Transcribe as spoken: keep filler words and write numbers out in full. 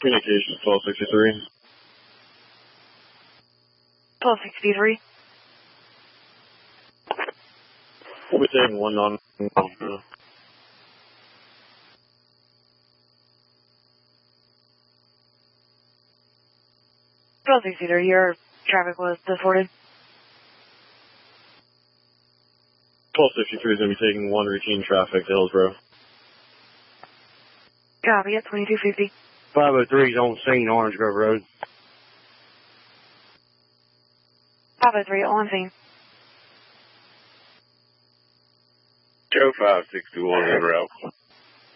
Communications twelve sixty-three. twelve sixty-three. We'll be taking one non. twelve sixty-three, your traffic was distorted. twelve sixty-three is going to be taking one routine traffic to Hillsborough. Copy at twenty-two fifty. five oh three is on scene, Orange Grove Road. five oh three on scene. Joe five sixty-one en route.